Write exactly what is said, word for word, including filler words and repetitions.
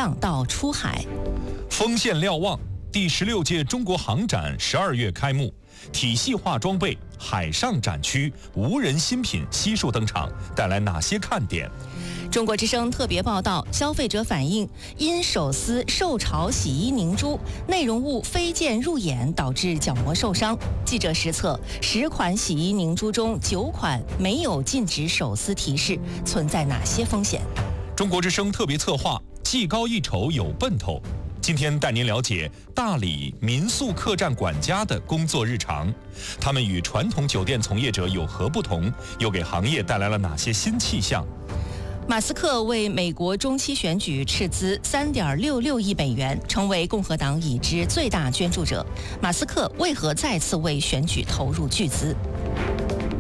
上到出海。 锋线瞭望，第十六届中国航展十二月开幕，体系化装备、海上展区、无人新品悉数登场，带来哪些看点？ 中国之声特别报道，消费者反映因手撕受潮洗衣凝珠，内容物飞溅入眼，导致角膜受伤。记者实测，十款洗衣凝珠中九款没有禁止手撕提示，存在哪些风险？ 中国之声特别策划，技高一筹有奔头。今天带您了解大理民宿客栈管家的工作日常，他们与传统酒店从业者有何不同，又给行业带来了哪些新气象？ 马斯克为美国中期选举斥资三点六六亿美元，成为共和党已知最大捐助者。马斯克为何再次为选举投入巨资？